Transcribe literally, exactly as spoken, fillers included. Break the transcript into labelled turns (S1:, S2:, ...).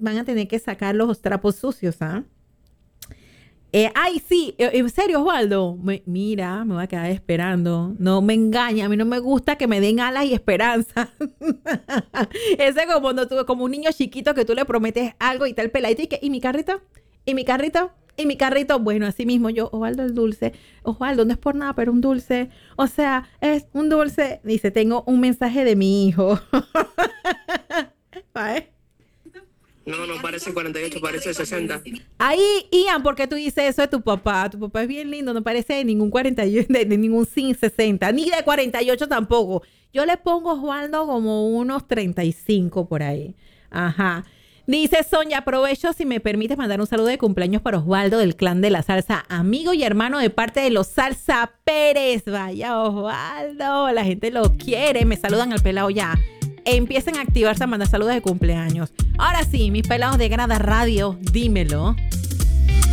S1: van a tener que sacar los trapos sucios, ¿ah? Eh, ay, sí, en serio, Osvaldo. Me, mira, me voy a quedar esperando. No me engañes, a mí no me gusta que me den alas y esperanza. Ese es como, cuando tú, como un niño chiquito que tú le prometes algo y tal peladito y que, ¿y mi carrito? ¿Y mi carrito? ¿Y mi carrito? Bueno, así mismo yo, Osvaldo el dulce. Osvaldo, no es por nada, pero un dulce. O sea, es un dulce. Dice, tengo un mensaje de mi hijo. ¿Vale?
S2: No, no parece cuarenta y ocho, parece sesenta.
S1: Ahí, Ian, ¿por qué tú dices eso de tu papá? Tu papá es bien lindo, no parece de ningún cuarenta y ocho, de, de ningún sin sesenta, ni de cuarenta y ocho tampoco. Yo le pongo a Osvaldo como unos treinta y cinco por ahí. Ajá. Dice Sonia, aprovecho si me permites mandar un saludo de cumpleaños para Osvaldo del Clan de la Salsa, amigo y hermano de parte de los Salsa Pérez. Vaya Osvaldo, la gente lo quiere, me saludan al pelado ya. Empiecen a activarse a mandar saludos de cumpleaños. Ahora sí, mis pelados de Grada Radio, dímelo.